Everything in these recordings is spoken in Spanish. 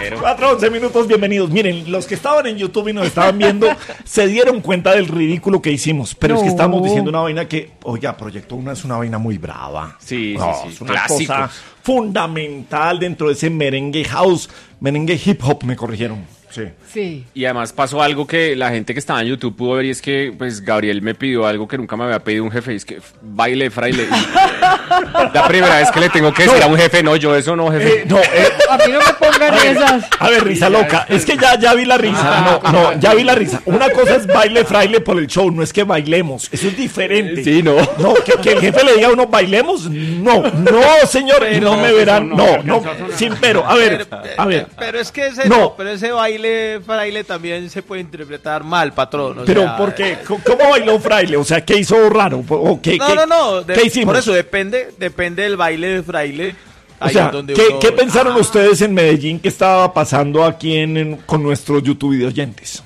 4:11 minutos, bienvenidos. Miren, los que estaban en YouTube y nos estaban viendo se dieron cuenta del ridículo que hicimos, pero es que estamos diciendo una vaina que, oiga, Proyecto 1 es una vaina muy brava. Sí. Es una cosa fundamental dentro de ese merengue house, merengue hip hop, me corrigieron. Sí. Y además pasó algo que la gente que estaba en YouTube pudo ver, y es que pues Gabriel me pidió algo que nunca me había pedido un jefe, y es que baile fraile. La primera vez que le tengo que decir a un jefe, no, yo eso no, jefe. A mí no me pongan esas. A ver, risa loca, es que ya vi la risa. Ya vi la risa. Una cosa es baile fraile por el show, no es que bailemos, eso es diferente. Sí, no. No, que el jefe le diga a uno bailemos, no, señor, pero no me verán, no, sin pero, a ver. Pero es que ese baile fraile también se puede interpretar mal, patrón. Pero ¿por qué? ¿Cómo bailó fraile? O sea, ¿qué hizo raro? ¿O qué hicimos? Por eso depende del baile de fraile. O sea, ¿qué pensaron ustedes en Medellín que estaba pasando aquí con nuestros YouTube video oyentes?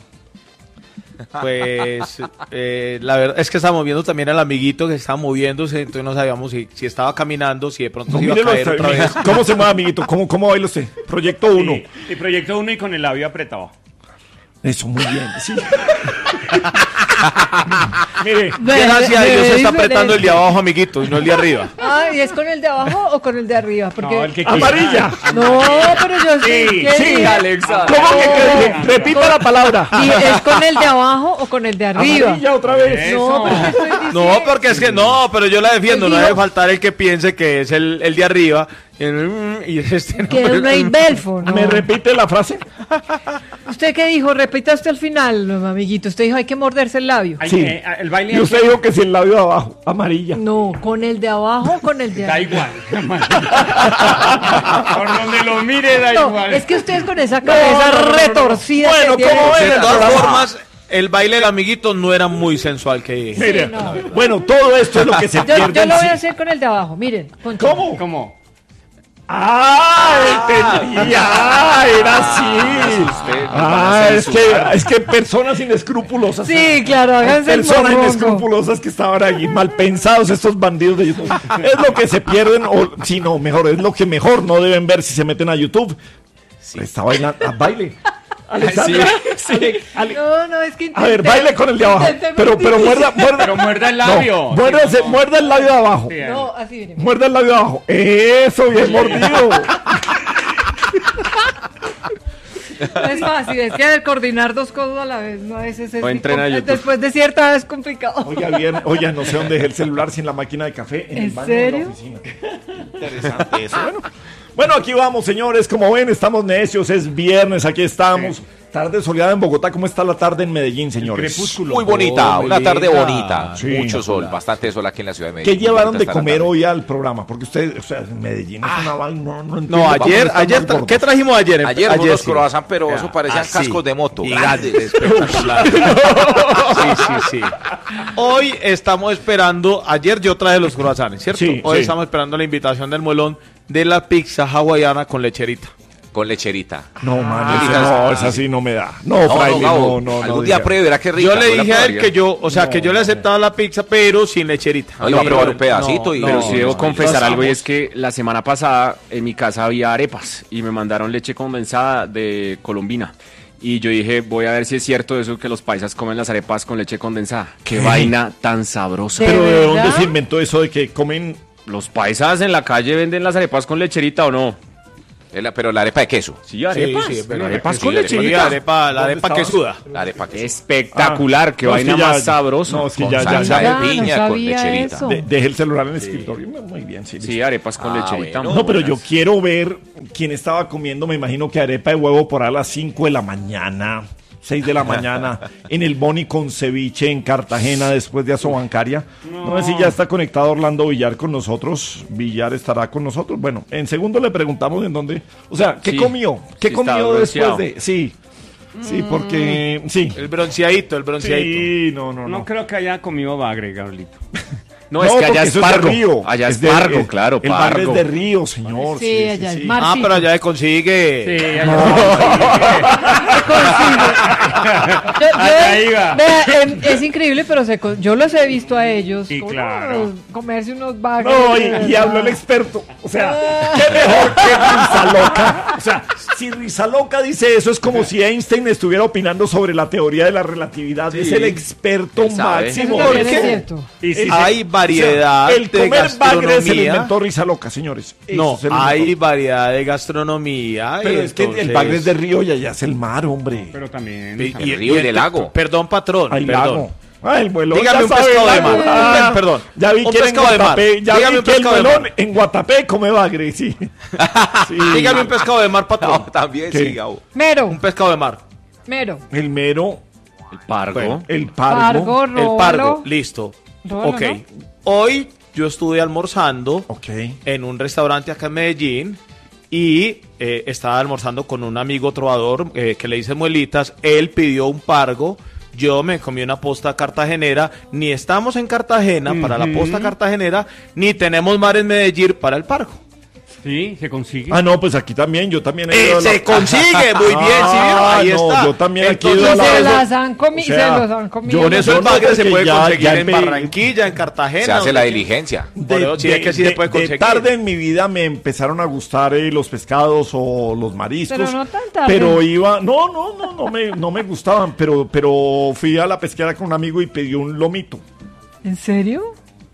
Pues la verdad es que estábamos viendo también al amiguito que estaba moviéndose, entonces no sabíamos si estaba caminando, si de pronto se iba a caer otra vez. ¿Cómo se mueve, amiguito? ¿Cómo baila usted? Proyecto 1. Sí, y Proyecto 1 y con el labio apretado. Eso, muy bien, sí. Mire, gracias a Dios se está apretando el de abajo, amiguito, y no el de arriba. ¿Y es con el de abajo o con el de arriba? Porque... No, el que amarilla. No, pero yo sí, Alexa. ¿Cómo que repita la palabra? ¿Y es con el de abajo o con el de arriba? Amarilla otra vez. No, porque es que pero yo la defiendo, no debe faltar el que piense que es el de arriba. Y este que es Ray Belfo, ¿no? ¿Me repite la frase? ¿Usted qué dijo? Repita hasta el final, amiguito. Usted dijo hay que morderse el labio. Sí. El baile. Y usted dijo que si el labio de abajo, amarilla. No, con el de abajo o con el de arriba. Da igual. Por donde lo mire, da igual. Es que ustedes con esa cabeza retorcida. Bueno, ¿cómo de todas formas, el baile del amiguito no era muy sensual que... Mire, bueno, todo esto es lo que se pierde. Yo lo voy a hacer con el de abajo, miren. ¿Cómo? Era así. Es que personas inescrupulosas. Sí, claro, háganse el personas morrongo. inescrupulosas que estaban allí mal pensados, estos bandidos de YouTube. Es lo que se pierden, mejor, es lo que mejor no deben ver si se meten a YouTube. Sí. Está bailando, baile. Alexandra, sí. No, es que a ver, baile con el de abajo. Pero muerda. Pero muerda el labio. No, muerda el labio de abajo. No, así viene. Muerda el labio de abajo. Eso, bien mordido. No es fácil, es que coordinar dos cosas a la vez, no es ese. Después de cierta vez es complicado. Oiga, no sé dónde dejé el celular sin la máquina de café en el baño de la oficina. Interesante eso. Bueno, aquí vamos, señores. Como ven, estamos necios. Es viernes, aquí estamos. Tarde soleada en Bogotá. ¿Cómo está la tarde en Medellín, señores? Crepúsculo. Muy bonita, una tarde bonita. Sí, mucho sol, bastante sol aquí en la ciudad de Medellín. ¿Qué llevaron de comer hoy al programa? Porque ustedes, o sea, en Medellín es una vaina. No, ayer, ¿qué trajimos ayer? Ayer unos croissants, pero eso parecían cascos de moto. Grandes, espectacular. Sí. Hoy estamos esperando, ayer yo traje los croissants, ¿cierto? Sí, hoy estamos esperando la invitación del Molón de la pizza hawaiana con lecherita. Con lecherita. No, man, esa sí no me da. No, Fraile, no. Algún día pruebe, verá qué rica. Yo le dije a él que yo le aceptaba la pizza, pero sin lecherita. No, iba a probar un pedacito y... Pero sí debo confesar algo, y es que la semana pasada en mi casa había arepas y me mandaron leche condensada de Colombina. Y yo dije, voy a ver si es cierto eso que los paisas comen las arepas con leche condensada. Qué vaina tan sabrosa. Pero ¿de dónde se inventó eso de que comen? ¿Los paisas en la calle venden las arepas con lecherita o no? Pero la arepa de queso. Sí, arepas. Sí, arepas con lecherita. La arepa quesuda. La arepa queso. Espectacular, qué vaina más sabrosa. No, es que con salsa de piña, no con lecherita. Dejé el celular en el escritorio. Muy bien, sí. Sí, arepas con lecherita. Bueno. No, pero yo quiero ver quién estaba comiendo, me imagino que arepa de huevo por ahí a las 5 de la mañana. 6 de la mañana en el Boni con ceviche en Cartagena después de Asobancaria. No sé si ya está conectado Orlando Villar con nosotros. Villar estará con nosotros. Bueno, en segundo le preguntamos en dónde. O sea, ¿qué comió? ¿Qué comió después de...? Sí, porque... Sí. El bronceadito. Sí, no. No creo que haya comido bagre, Gabrielito. No, es que allá es pargo. Allá es pargo, claro, el pargo. El es de río, señor. Sí, allá es mar. Pero allá se consigue. Sí, allá iba. Vea, es increíble, pero yo los he visto a ellos. Sí, claro. Comerse unos bagres. No, y habló el experto. O sea, qué mejor que Risa Loca. O sea, Si Rizaloca dice eso, es como si Einstein estuviera opinando sobre la teoría de la relatividad. Sí. Es el experto Él sabe. máximo. Eso también ¿Por es qué? cierto. Y si Hay variedad El de comer bagre se lo inventó gastronomía. Rizaloca, señores. No, Eso se lo hay inventó. variedad de gastronomía. Pero y es que el entonces- bagre es de río y allá es el mar, hombre. pero también. Y- Del río y del lago. Perdón, patrón. Hay perdón. lago. Ah, el muelón. Dígame ya un sabe, pescado de lago. mar. Ah, Perdón. Ya vi Un que en pescado de mar. Guatapé, ya Dígame vi un que el pescado de muelón mar. en Guatapé come bagre, sí. Sí. Dígame un pescado de mar, patrón. No, también ¿Qué? sí, Gabo. Mero, Un pescado de mar. mero. El mero, El pargo. Bueno, el pargo. Pargo, El róbalo. pargo. Listo. Róbalo, Ok. ¿no? Hoy yo estuve almorzando Ok. en un restaurante acá en Medellín y estaba almorzando con un amigo trovador que le dice muelitas. Él pidió un pargo. Yo me comí una posta cartagenera. Ni estamos en Cartagena para la posta cartagenera, ni tenemos mar en Medellín para el pargo. Sí, se consigue. Ah, no, pues aquí también, yo también he ido a la- Se consigue muy bien, ¿sí vieron? Ah, Ahí no, está. yo también aquí he Entonces, ido a Y la- se eso- las han comido, o sea, se los han comido. Por eso Yo el no, bagre se porque puede ya conseguir en empe- Barranquilla, en Cartagena. Se hace la donde- diligencia. Por eso sí es que sí se puede conseguir. tarde en mi vida me empezaron a gustar los pescados o los mariscos. Pero no tan tarde. Pero iba, no me gustaban, pero fui a la pesquera con un amigo y pedí un lomito. ¿En serio?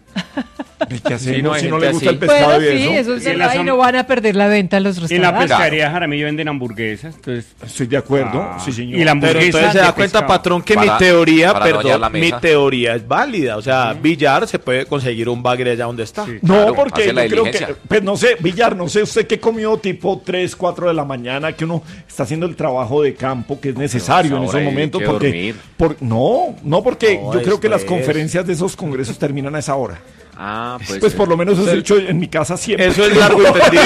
¿Y qué hacemos Sí, no, hay si no gente le gusta así. el pescado Bueno, y sí, eso? eso es Y en verdad, la y no van a perder la venta en los En la restaurantes. pescadería Jaramillo venden hamburguesas. Entonces, Estoy de acuerdo, Ah, sí señor. y la Pero hamburguesa entonces se de da cuenta, pescado. patrón, que Para- mi teoría, para no hallar la perdón, mi mesa. teoría es válida. O sea, Villar se puede conseguir un bagre allá donde está. Sí. No, Claro, porque hace yo la creo diligencia. que, pues no sé, Villar, no sé usted qué comió tipo 3, 4 de la mañana, que uno está haciendo el trabajo de campo que es necesario en ahora esos hay momentos. que Porque, dormir. no, porque No, yo creo que las después. conferencias de esos congresos terminan a esa hora. Ah, Pues por lo menos eso he hecho en mi casa siempre. Eso es largo y tendido.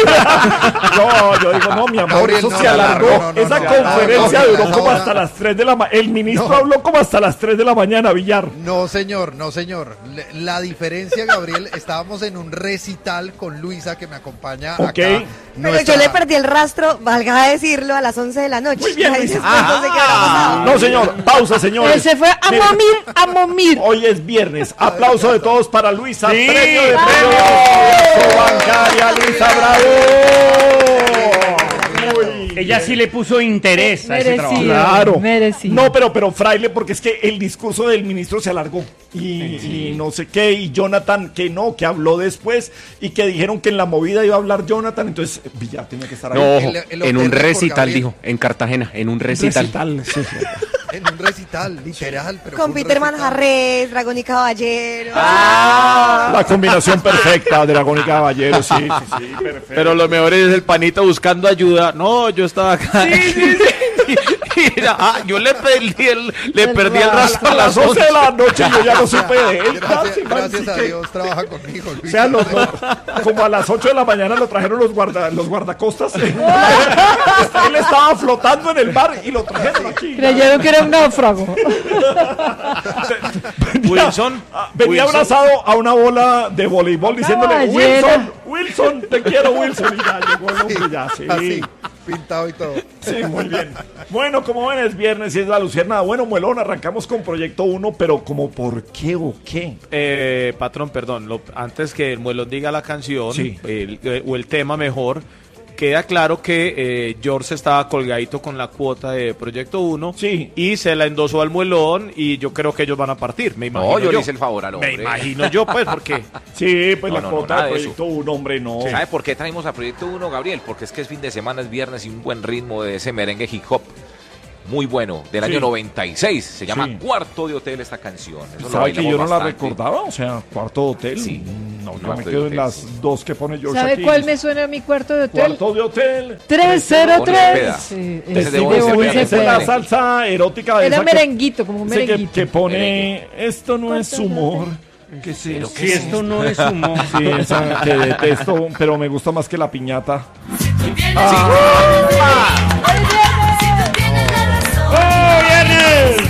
No, yo digo, no, mi amor, Gabriel, eso no, se alargó. no, no, Esa no, conferencia no, duró no, como no. hasta las 3 de la mañana. El ministro No. habló como hasta las 3 de la mañana, Villar. No, señor, no, señor. La diferencia, Gabriel, estábamos en un recital con Luisa, que me acompaña Ok. acá. Pero Pero yo le perdí el rastro, valga decirlo, a las 11 de la noche. Muy bien, Ahí Luisa. después no sé qué habrá pasado. No, señor, pausa, señores. Él se fue a Mire, momir, a momir. Hoy es viernes. Aplauso de todos para Luisa. Sí. Premio de bancaria, Luisa Bravo. Uy. ella sí le puso interés a ese trabajo. Merecido. Claro. Merecido. No, pero Fraile, porque es que el discurso del ministro se alargó. Y no sé qué. Y Jonathan, que no, que habló después. Y que dijeron que en la movida iba a hablar Jonathan. Entonces, Villar tenía que estar ahí. No, ojo, El en un hotel de recital, Gabriel. dijo, en Cartagena, en un recital. Sí, sí. En un recital, literal. Pero Con fue un Peter recital. Manjarres, Dragón y Caballero. La combinación perfecta, Dragón y Caballero. Sí, perfecto. Pero lo mejor es el panita buscando ayuda. No, yo estaba acá. Mira, yo le perdí el rastro A las 11 de la noche yo ya no supe de él. Gracias a que- Dios trabaja conmigo, O Luisa. sea, como a las 8 de la mañana lo trajeron los guardacostas. Él estaba flotando en el mar y lo trajeron aquí. Creyeron que era un náufrago. Wilson. Venía Wilson. abrazado a una bola de voleibol diciéndole, ballena. Wilson, te quiero, Wilson. Y ya llegó el hombre, ya, sí. Así, pintado y todo. Sí, muy bien. Bueno, como ven, es viernes y es la luciérnaga. Bueno, Muelón, arrancamos con Proyecto 1, pero como ¿por qué o qué? Patrón, perdón, antes que el muelón diga la canción Sí. o el tema mejor, queda claro que George estaba colgadito con la cuota de Proyecto 1 Sí. y se la endosó al muelón y yo creo que ellos van a partir, me imagino No, yo le hice el favor al Me hombre. imagino yo, pues, porque Sí, pues No, la no, no, cuota nada de de Proyecto 1, hombre, no. ¿Sabe por qué traemos a Proyecto 1, Gabriel? Porque es que es fin de semana, es viernes y un buen ritmo de ese merengue hip hop. Muy bueno, del Sí. año 96. Se llama Sí. Cuarto de Hotel esta canción. Eso lo ¿Sabe que bailamos yo no la bastante. recordaba? O sea, Cuarto de Hotel. Sí. No, yo Cuarto me de quedo en Hotel, las sí. dos que pone George ¿Sabe aquí. cuál me suena a mi cuarto de hotel? Cuarto de Hotel. 303. Sí, Sí, ese sí, de de Bonnie Bonnie Cepeda. Esa es Cepeda. la salsa erótica de Era esa que- merenguito, como un ese que, merenguito. que pone esto no es humor. ¿Qué es eso? Si esto no es humor. Sí, esa que detesto, pero me gusta más que la piñata. ¡Oh, viernes!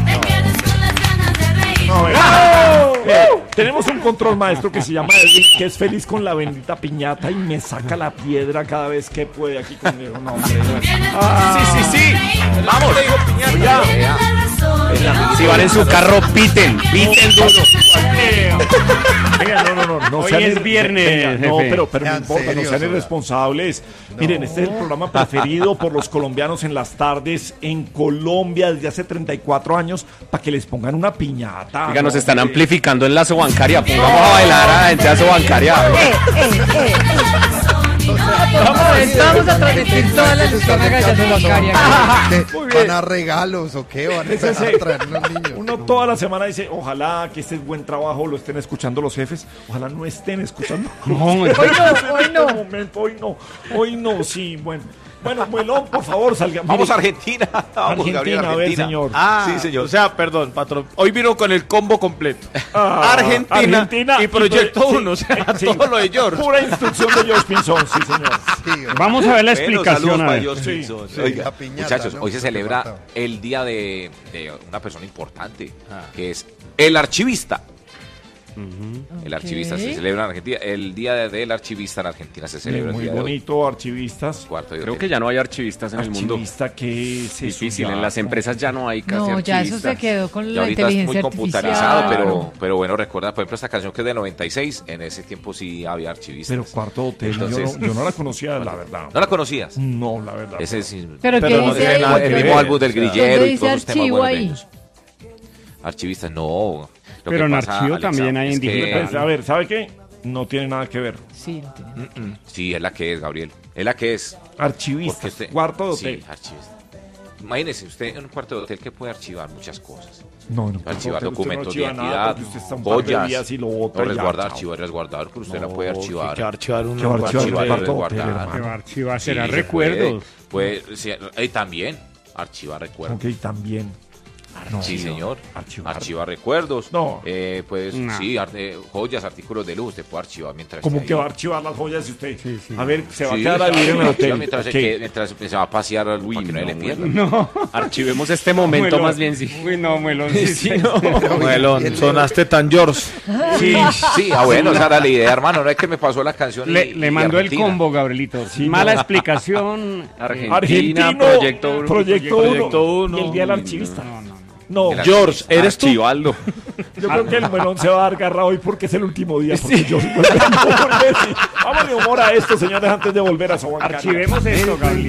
Tenemos un control maestro que se llama Edwin, que es feliz con la bendita piñata y me saca la piedra cada vez que puede aquí conmigo. No, hombre. Sí. Vamos. Le digo piñata. Oiga, Si van en su carro, piten duro. Venga, no Hoy sean es viernes, no, jefe. pero no Sean importa, no serios, sean hola. irresponsables. Miren, este es el programa preferido por los colombianos en las tardes en Colombia desde hace 34 años para que les pongan una piñata. Oiga, nos ¿no? están amplificando en la sobancaria. Pongamos a bailar a la gente a sobancaria. Vamos a transmitir todas las Luciana Gallardo bancaria. ¿Qué? ¿Van a regalos o qué? ¿Van a Ese sí. traer unos niños? Uno toda la semana dice, ojalá que este buen trabajo lo estén escuchando los jefes, ojalá no estén escuchando. Hoy no. Hoy no, sí, bueno. Bueno, Muelón, por favor, salga. Vamos a Mire, Argentina. Vamos, Gabriel, Argentina, a ver, señor. Sí, señor. O sea, perdón, patrón. Hoy vino con el combo completo. Ah, Argentina y Proyecto sí, 1. O sea, sí. todo lo de George. Pura instrucción de George Pinzón, sí, señor. Sí, oiga. Vamos a ver la Bueno, explicación. saludos A para ver. George Sí, Pinzón. sí, Oiga, la piñata, muchachos, ¿no? hoy se Lo que celebra faltaba. el día de una persona importante, que es el archivista. El archivista se celebra en Argentina. El día del archivista en Argentina se celebra el Muy día de hoy. bonito, archivistas. Cuarto de Creo hotel. que ya no hay archivistas en el mundo. Archivista que es Difícil, eso, en ya, las empresas ya no hay casi No, ya eso archivistas. se quedó con Y la ahorita es muy inteligencia computarizado, artificial. pero bueno, recuerda, por ejemplo, esta canción que es de 96, en ese tiempo sí había archivistas. Pero Cuarto de Hotel, Entonces- yo no la conocía, la verdad. ¿No la conocías? No, la verdad. Ese es Pero ¿qué Pero no dice tiene ahí? nada que el ver. mismo álbum del ¿Dónde grillero y dice todos esos temas archivo buenos de ahí? ellos. Archivistas, no. Lo Pero que en pasa, archivo Alexa, también hay es en que- digital. Pues, a ver, ¿sabe qué? No tiene nada que ver. Sí, no tiene. Sí, es la que es, Gabriel. Es la que es. Archivista, Porque usted- Cuarto de Hotel. Sí, archivista. Imagínese, usted en un cuarto de hotel que puede archivar muchas cosas. No, no. Archivar Usted no documentos de archiva nada identidad, porque usted está un par de joyas, días y lo bota no y ya, resguardar, chao. archivar, resguardar, pero usted no puede archivar. Que archivar un ¿Qué va a archivar? Archivar, Cuarto de Hotel, resguardar. Que hermano. va a archivar, Sí, será se recuerdos. Puede, sí, también archivar recuerdos. Ok, también. No, Sí, señor. Archivar. Archivar recuerdos. No. Pues No. sí, joyas, artículos de luz, usted puede archivar mientras Como esté que ahí. va a archivar las joyas y usted. Sí, sí. A ver, se va a Sí, quedar a vivir en el archiva hotel. Mientras, Ok. mientras se va a pasear para que no le pierda. No. Archivemos este momento Muelón. más bien, sí. Uy, no, Muelón. Sí, Muelón, sonaste tan George. Sí. Sí, bueno, esa era la idea, hermano. No es que me pasó la canción. Le mandó el combo, Gabrielito. Sí, Mala no. explicación. Argentina, Argentino, Proyecto 1. Proyecto Proyecto 1 Uno. y el día del archivista. No, no, no. No, El George, ¿eres tú? Archivaldo. yo creo que el melón se va a dar garra hoy porque es el último día. Porque yo vuelve a sí. Vamos de humor a esto, señores, antes de volver a Sobancaria. Archivemos esto, Gabrielito.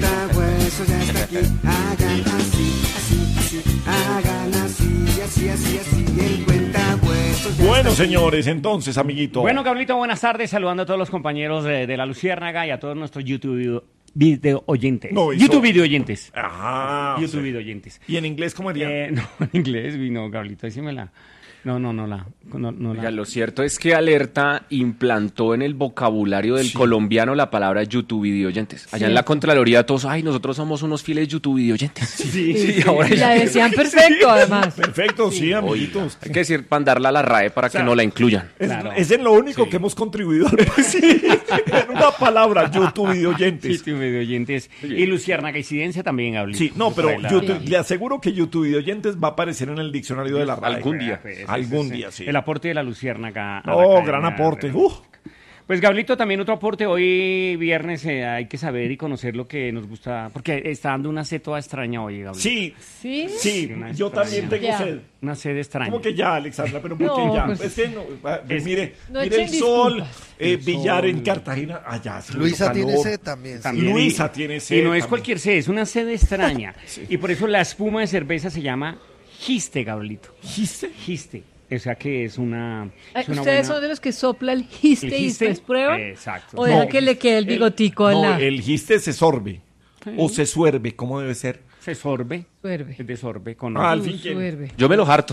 Bueno, señores, entonces, amiguito. Bueno, Gabrielito, buenas tardes. Saludando a todos los compañeros de La Luciérnaga y a todos nuestros YouTube video oyentes. No, hizo- YouTube video oyentes. Ajá. YouTube sí. video oyentes. ¿Y en inglés cómo haría? No, en inglés, uy, no, Gabrielito, decímela. No la. Oiga, lo cierto es que Alerta implantó en el vocabulario del colombiano la palabra YouTube video oyentes. Allá en la Contraloría todos, ay, nosotros somos unos fieles YouTube video oyentes. Sí, ahora y la decían perfecto, además. Perfecto, sí, amiguitos. hay que decir, mandarla a la RAE para que no la incluyan. Es, Claro. es en lo único que hemos contribuido al sí, en una palabra, YouTube video oyentes. YouTube video oyentes. Y Luciérnaga Incidencia también, Gabrielito. Sí, no, pero Para YouTube, le aseguro que YouTube video oyentes va a aparecer en el diccionario de la RAE. Algún día. Algún día, sí. El aporte de la Luciérnaga. a la Oh, cadena gran aporte. de- Pues, Gabrielito, también otro aporte. Hoy viernes hay que saber y conocer lo que nos gusta. Porque está dando una sed toda extraña hoy, Gabrielito. Sí, ¿Sí? sí, una yo también tengo Ya. sed. Una sed extraña. ¿Cómo que ya, Alexandra? Pero ¿por qué No, ya? pues- Es que no, mire, No mire el echen sol, disculpas. billar en Cartagena, allá. hace Luisa mucho tiene calor. sed también. sí. También. Luisa tiene sed. Y no es también. cualquier sed, es una sed extraña. Y por eso la espuma de cerveza se llama giste, Gabrielito. ¿Dijiste? Giste. O sea que es una. Ay, es una ¿Ustedes buena- son de los que sopla el giste ¿El y giste? después prueban? Exacto. ¿O deja No, que le quede el bigotico al No, lado? el giste se sorbe. O se suerbe, ¿cómo debe ser? Se sorbe. Suerve. Es de sorbe con. Al fin que Suerve. Yo me lo harto.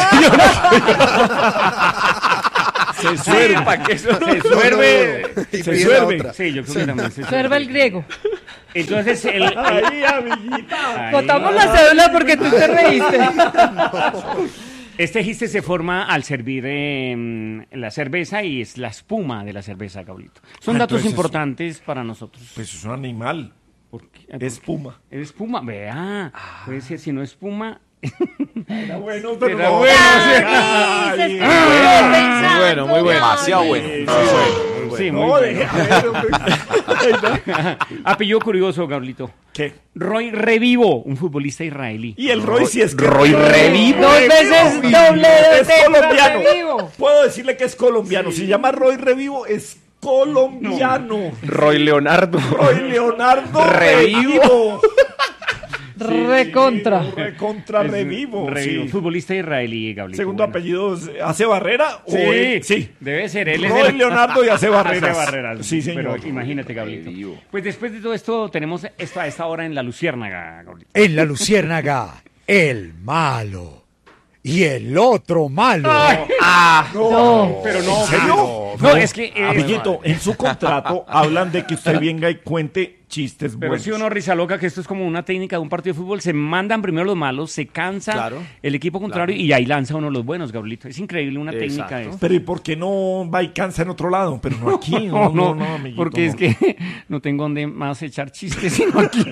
se suerbe. ¿para qué eso? Se suerve. Y Se pide suerve. otra. Sí, yo creo que también se Suerva el griego. Entonces, Ahí, amiguita. Ahí. Botamos la cédula porque tú te reíste. Este giste se forma al servir la cerveza y es la espuma de la cerveza, Gabrielito. Son Ah, datos entonces importantes para nosotros. Pues es un animal. Porque, Es espuma. Es espuma, vea. Puede ser, si no espuma. Era bueno, pero Era no. bueno, Ay, Muy bueno, muy bueno. Demasiado bueno. sí, Muy bueno. Sí, No, muy deje, bueno. a ver, hombre. Apellido curioso, Gabrielito. ¿Qué? Roy Revivo, un futbolista israelí. Y el Roy sí es que... Roy Revivo. Dos veces doble Es de colombiano. Revivo. Puedo decirle que es colombiano. Si se llama Roy Revivo, es colombiano. Roy Leonardo. Roy Leonardo Revivo. Recontra. Recontra Revivo. Revivo, Sí. futbolista israelí, Gabrielito. Segundo Bueno. apellido, ¿hace Barrera? Sí, ¿O él? Sí. debe ser. Él es Roy el... Leonardo y hace Barreras. Hace Barreras. Sí, señor. Pero imagínate, Gabrielito. Revivo. Pues después de todo esto, tenemos esto a esta hora en La Luciérnaga, Gabrielito. En la Luciérnaga, el malo. Y el otro malo. No. Pero no, ¿En serio? No, es que... Amiguito, en su contrato hablan de que usted venga y cuente chistes Pero buenos. si uno risa loca que esto es como una técnica de un partido de fútbol, se mandan primero los malos, se cansa Claro. el equipo contrario y ahí lanza uno los buenos, Gabrielito. Es increíble una técnica de esto. Pero ¿y por qué no va y cansa en otro lado? Pero no aquí. No, amiguito, porque es no. que no tengo donde más echar chistes sino aquí.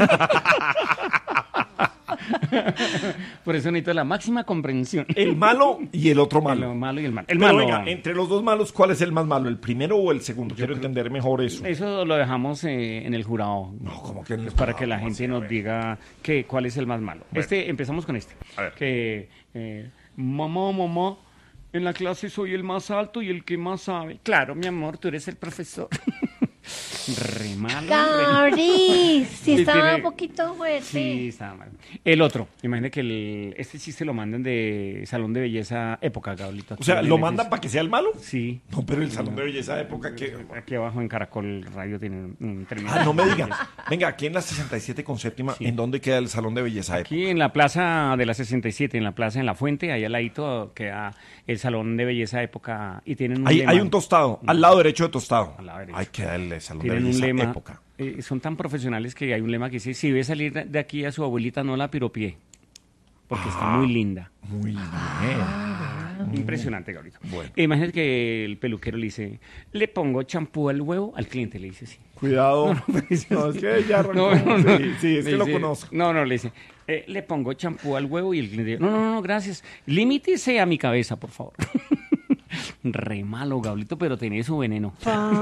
Por eso necesito la máxima comprensión. El malo y el otro malo. El malo y el malo. El Pero malo. venga, entre los dos malos, ¿cuál es el más malo? ¿El primero o el segundo? Quiero entender mejor eso. Eso lo dejamos en el jurado. No, como que en el Pues para jurado, que la ¿cómo gente así? nos diga cuál es el más malo. Empezamos con este. A ver. Que mamá, en la clase soy el más alto y el que más sabe. Claro, mi amor, tú eres el profesor. Re malo. Gabri, sí Y estaba tiene- un poquito fuerte. Sí, estaba mal. El otro, imagínate que este chiste lo mandan de Salón de Belleza Época, Gabrielito. O sea, ¿lo mandan para que sea el malo? Sí. No, pero el salón de belleza de época que... Aquí abajo en Caracol Radio tienen un término. Ah, no me digas. Venga, aquí en la 67 con séptima, Sí. ¿en dónde queda el salón de belleza de época? Aquí en la plaza de la 67, en la plaza en La Fuente, ahí al ladito queda el Salón de Belleza Época y tienen un Hay, lema. hay un tostado, al lado derecho de tostado. Al lado derecho. Ahí queda el salón de Tienen un belleza lema. época. Son tan profesionales que hay un lema que dice, si ve salir de aquí a su abuelita, no la piropié, porque está muy linda. Muy bien. Impresionante, Gabriel. Bueno. Imagínate que el peluquero le dice, le pongo champú al huevo, al cliente le dice, sí. Cuidado. No, es que ya arrancó. Sí, es que Le lo dice- conozco. No, le dice, le pongo champú al huevo y el cliente dice, no, gracias. Limítese a mi cabeza, por favor. Re malo, Gablito, pero tiene su veneno.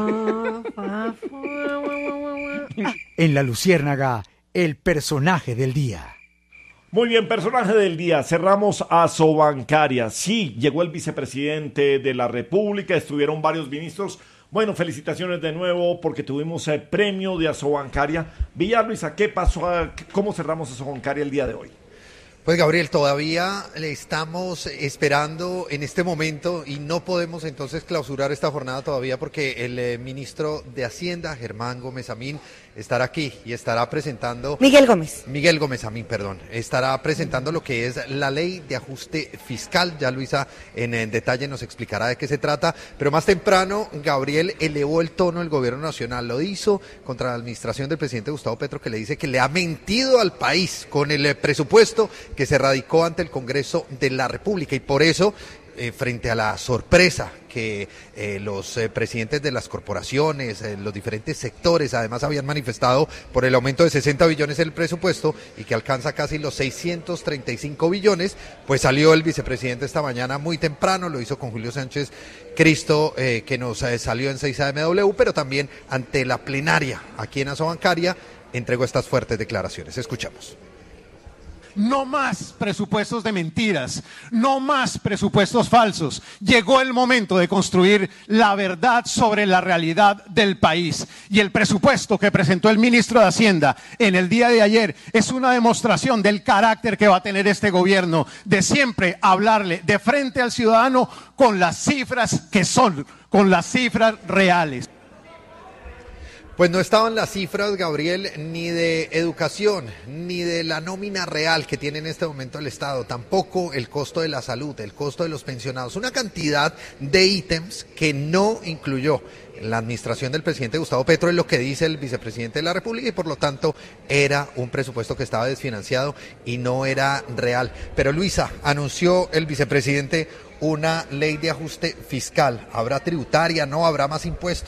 En la Luciérnaga, el personaje del día. Muy bien, personaje del día. Cerramos a Sobancaria. Sí, llegó el vicepresidente de la República, estuvieron varios ministros. Bueno, felicitaciones de nuevo porque tuvimos el premio de Asobancaria. Villar, Luisa, ¿qué pasó? ¿Cómo cerramos Asobancaria el día de hoy? Pues Gabriel, todavía le estamos esperando en este momento y no podemos entonces clausurar esta jornada todavía porque el ministro de Hacienda, Germán Gómez Amín, estará aquí y estará presentando... Miguel Gómez Amín, perdón. Estará presentando lo que es la ley de ajuste fiscal. Ya Luisa en detalle nos explicará de qué se trata. Pero más temprano, Gabriel elevó el tono del gobierno nacional. Lo hizo contra la administración del presidente Gustavo Petro, que le dice que le ha mentido al país con el presupuesto que se radicó ante el Congreso de la República. Y por eso, frente a la sorpresa que los presidentes de las corporaciones, los diferentes sectores, además habían manifestado por el aumento de 60 billones en el presupuesto y que alcanza casi los 635 billones, pues salió el vicepresidente esta mañana muy temprano, lo hizo con Julio Sánchez Cristo, que nos salió en 6AMW, pero también ante la plenaria aquí en Asobancaria, entregó estas fuertes declaraciones. Escuchamos. No más presupuestos de mentiras, no más presupuestos falsos. Llegó el momento de construir la verdad sobre la realidad del país. Y el presupuesto que presentó el ministro de Hacienda en el día de ayer es una demostración del carácter que va a tener este gobierno, de siempre hablarle de frente al ciudadano con las cifras que son, con las cifras reales. Pues no estaban las cifras, Gabriel, ni de educación, ni de la nómina real que tiene en este momento el Estado, tampoco el costo de la salud, el costo de los pensionados, una cantidad de ítems que no incluyó la administración del presidente Gustavo Petro, es lo que dice el vicepresidente de la República, y por lo tanto era un presupuesto que estaba desfinanciado y no era real. Pero Luisa, anunció el vicepresidente una ley de ajuste fiscal. ¿Habrá tributaria? ¿No habrá más impuestos?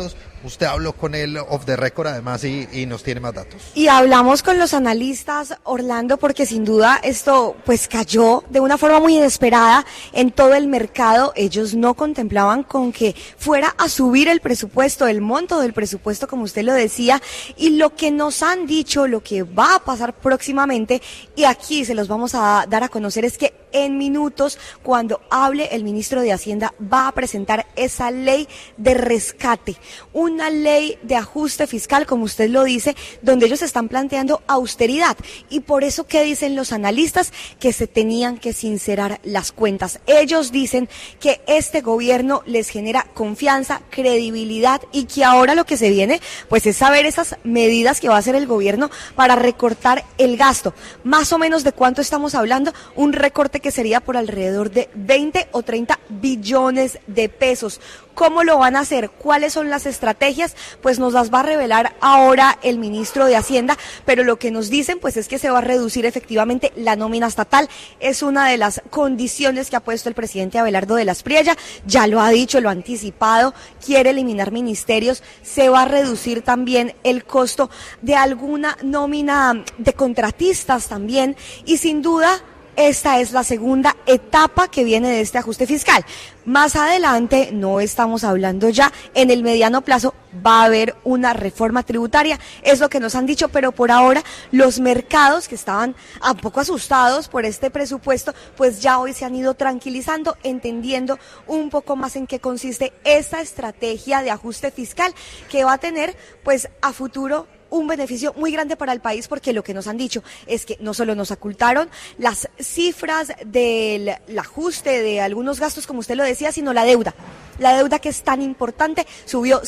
Usted habló con él off the record además y nos tiene más datos. Y hablamos con los analistas, Orlando, porque sin duda esto pues cayó de una forma muy inesperada en todo el mercado. Ellos no contemplaban con que fuera a subir el presupuesto, el monto del presupuesto, como usted lo decía, y lo que nos han dicho, lo que va a pasar próximamente, y aquí se los vamos a dar a conocer, es que en minutos, cuando hable el ministro de Hacienda, va a presentar esa ley de rescate, una ley de ajuste fiscal, como usted lo dice, donde ellos están planteando austeridad. Y por eso, ¿qué dicen los analistas? Que se tenían que sincerar las cuentas. Ellos dicen que este gobierno les genera confianza, credibilidad, y que ahora lo que se viene, pues es saber esas medidas que va a hacer el gobierno para recortar el gasto. Más o menos, ¿de cuánto estamos hablando? Un recorte que sería por alrededor de 20 o 30 billones de pesos. ¿Cómo lo van a hacer? ¿Cuáles son las estrategias? Pues nos las va a revelar ahora el ministro de Hacienda, pero lo que nos dicen pues es que se va a reducir efectivamente la nómina estatal. Es una de las condiciones que ha puesto el presidente Abelardo de la Espriella, ya lo ha dicho, lo ha anticipado, quiere eliminar ministerios, se va a reducir también el costo de alguna nómina de contratistas también, y sin duda esta es la segunda etapa que viene de este ajuste fiscal. Más adelante, no estamos hablando ya, en el mediano plazo va a haber una reforma tributaria, es lo que nos han dicho, pero por ahora los mercados, que estaban un poco asustados por este presupuesto, pues ya hoy se han ido tranquilizando, entendiendo un poco más en qué consiste esta estrategia de ajuste fiscal que va a tener pues a futuro un beneficio muy grande para el país, porque lo que nos han dicho es que no solo nos ocultaron las cifras del ajuste de algunos gastos, como usted lo decía, sino la deuda. La deuda, que es tan importante, subió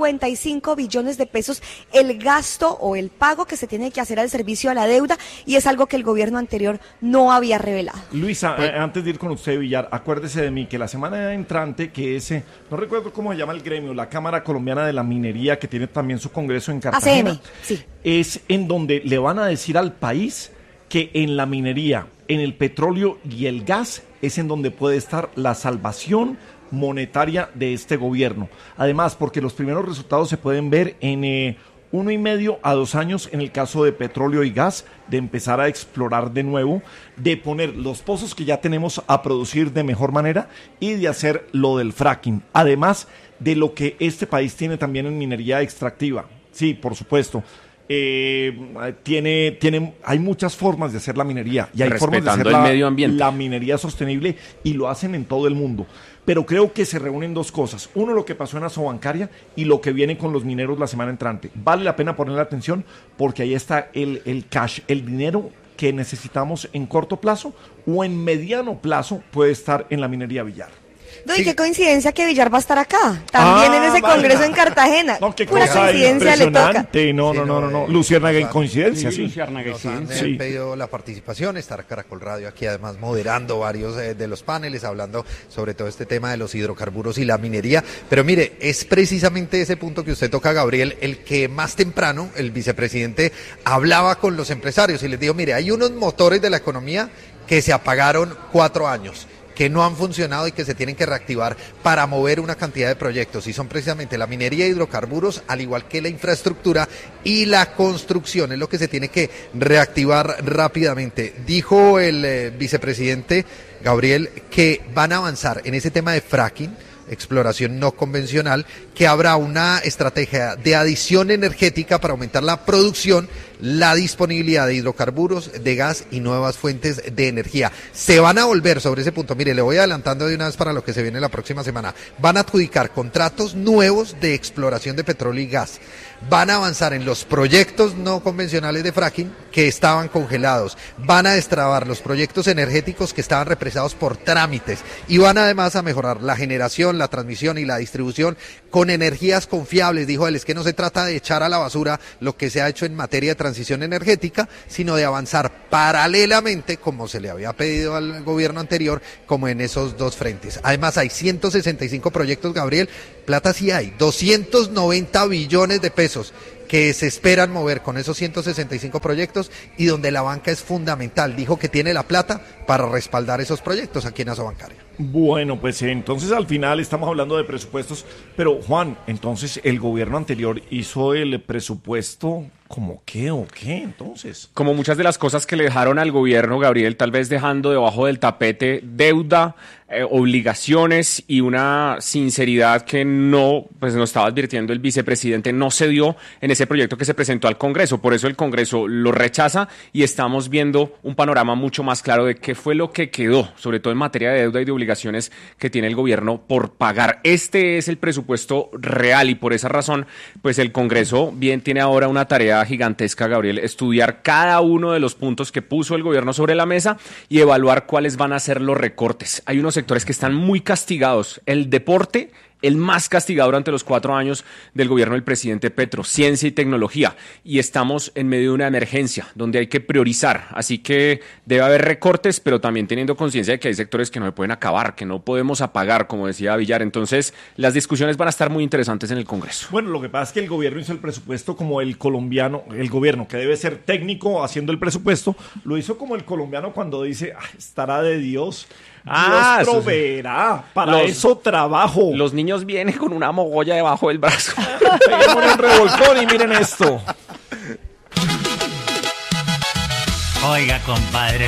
55 billones de pesos el gasto o el pago que se tiene que hacer al servicio a la deuda, y es algo que el gobierno anterior no había revelado. Luisa, antes de ir con usted, Villar, acuérdese de mí que la semana entrante, que ese, no recuerdo cómo se llama el gremio, la Cámara Colombiana de la Minería, que tiene también su congreso en Cartagena, ACM, sí. Es en donde le van a decir al país que en la minería, en el petróleo y el gas, es en donde puede estar la salvación monetaria de este gobierno. Además, porque los primeros resultados se pueden ver en 1,5 a 2 años en el caso de petróleo y gas, de empezar a explorar de nuevo, de poner los pozos que ya tenemos a producir de mejor manera y de hacer lo del fracking. Además de lo que este país tiene también en minería extractiva. Sí, por supuesto. Hay muchas formas de hacer la minería y hay formas de hacer el medio ambiente, la minería sostenible, y lo hacen en todo el mundo. Pero creo que se reúnen dos cosas. Uno, lo que pasó en Asobancaria, y lo que viene con los mineros la semana entrante. Vale la pena ponerle atención, porque ahí está el cash, el dinero que necesitamos en corto plazo o en mediano plazo puede estar en la minería Villar. No, y qué coincidencia que Villar va a estar acá, también en ese congreso en Cartagena. No, qué pura coincidencia le toca. No. Luciérnaga en coincidencia, sí. Nos han pedido la participación, estar Caracol Radio aquí además moderando varios de los paneles, hablando sobre todo este tema de los hidrocarburos y la minería. Pero mire, es precisamente ese punto que usted toca, Gabriel, el que más temprano el vicepresidente hablaba con los empresarios y les dijo, mire, hay unos motores de la economía que se apagaron 4 años, que no han funcionado y que se tienen que reactivar para mover una cantidad de proyectos, y son precisamente la minería y hidrocarburos, al igual que la infraestructura y la construcción, es lo que se tiene que reactivar rápidamente. Dijo el vicepresidente Gabriel que van a avanzar en ese tema de fracking, exploración no convencional, que habrá una estrategia de adición energética para aumentar la producción, la disponibilidad de hidrocarburos, de gas y nuevas fuentes de energía. Se van a volver sobre ese punto, mire, le voy adelantando de una vez para lo que se viene la próxima semana. Van a adjudicar contratos nuevos de exploración de petróleo y gas. Van a avanzar en los proyectos no convencionales de fracking que estaban congelados. Van a destrabar los proyectos energéticos que estaban represados por trámites. Y van además a mejorar la generación, la transmisión y la distribución con energías confiables. Dijo él, es que no se trata de echar a la basura lo que se ha hecho en materia de transición energética, sino de avanzar paralelamente, como se le había pedido al gobierno anterior, como en esos dos frentes. Además hay 165 proyectos, Gabriel, plata sí hay, 290 billones de pesos que se esperan mover con esos 165 proyectos y donde la banca es fundamental. Dijo que tiene la plata para respaldar esos proyectos aquí en Asobancaria. Bueno, pues entonces al final estamos hablando de presupuestos, pero Juan, entonces el gobierno anterior hizo el presupuesto ¿como qué o qué entonces? Como muchas de las cosas que le dejaron al gobierno, Gabriel, tal vez dejando debajo del tapete deuda, obligaciones y una sinceridad que no, pues nos estaba advirtiendo el vicepresidente, no se dio en ese proyecto que se presentó al Congreso. Por eso el Congreso lo rechaza y estamos viendo un panorama mucho más claro de qué fue lo que quedó, sobre todo en materia de deuda y de obligaciones que tiene el gobierno por pagar. Este es el presupuesto real y por esa razón, pues el Congreso bien tiene ahora una tarea gigantesca, Gabriel, estudiar cada uno de los puntos que puso el gobierno sobre la mesa y evaluar cuáles van a ser los recortes. Hay unos sectores que están muy castigados. El deporte, el más castigado durante los 4 años del gobierno del presidente Petro, ciencia y tecnología, y estamos en medio de una emergencia donde hay que priorizar, así que debe haber recortes, pero también teniendo conciencia de que hay sectores que no se pueden acabar, que no podemos apagar, como decía Villar. Entonces las discusiones van a estar muy interesantes en el Congreso. Bueno, lo que pasa es que el gobierno hizo el presupuesto como el colombiano, el gobierno que debe ser técnico haciendo el presupuesto, lo hizo como el colombiano cuando dice, estará de Dios. Dios proveerá, para eso trabajo. Los niños vienen con una mogolla debajo del brazo. Peguémosle un revolcón y miren esto. Oiga, compadre.